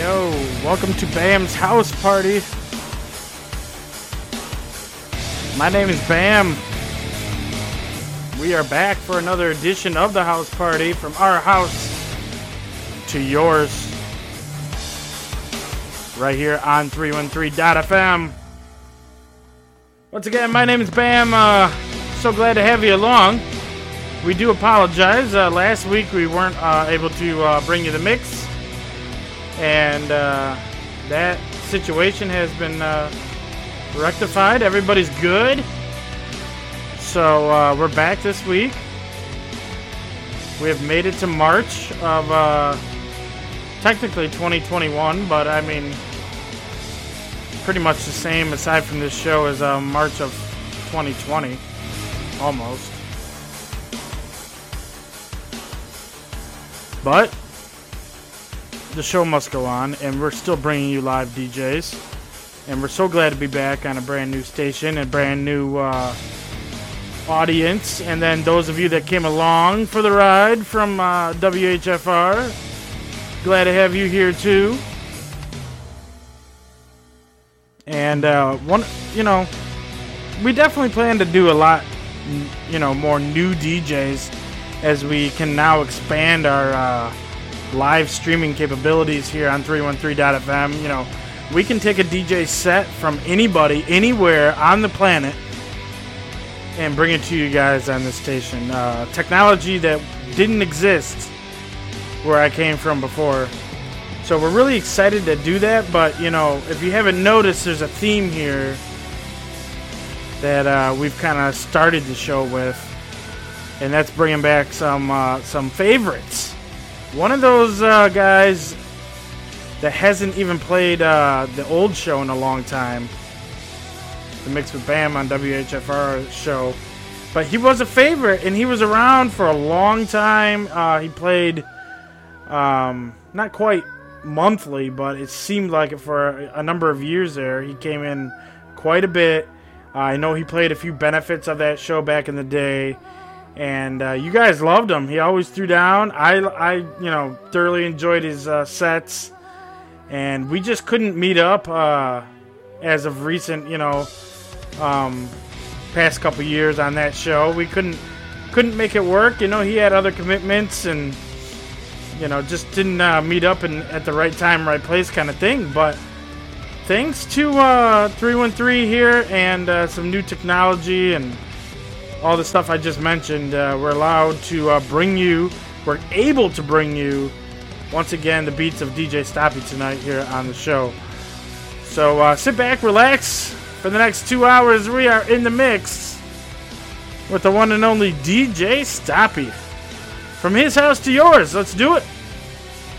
Yo, welcome to Bam's House Party. My name is Bam. We are back for another edition of the House Party, from our house to yours, right here on 313.fm. Once again, my name is Bam. So glad to have you along. We do apologize. Last week we weren't able to bring you the mix. And that situation has been rectified. Everybody's good. So we're back this week. We have made it to March of technically 2021, but I mean pretty much the same aside from this show as March of 2020, almost. But the show must go on, and we're still bringing you live DJs. And we're so glad to be back on a brand new station and brand new audience. And then those of you that came along for the ride from WHFR, glad to have you here too. And we definitely plan to do a lot, more new DJs as we can now expand our live streaming capabilities here on 313.fm. We can take a DJ set from anybody, anywhere on the planet, and bring it to you guys on this station. Technology that didn't exist where I came from before. So we're really excited to do that, but, if you haven't noticed, there's a theme here that we've kind of started the show with, and that's bringing back some favorites. One of those guys that hasn't even played the old show in a long time, the Mix with Bam on WHFR show, but he was a favorite, and he was around for a long time. He played not quite monthly, but it seemed like it for a number of years there. He came in quite a bit. I know he played a few benefits of that show back in the day. And you guys loved him. He always threw down. I thoroughly enjoyed his sets. And we just couldn't meet up as of recent, past couple years on that show. We couldn't make it work. He had other commitments and, just didn't meet up at the right time, right place kind of thing. But thanks to 313 here and some new technology and all the stuff I just mentioned, we're allowed to we're able to bring you, once again, the beats of DJ Stoppy tonight here on the show. So sit back, relax. For the next 2 hours, we are in the mix with the one and only DJ Stoppy. From his house to yours, let's do it.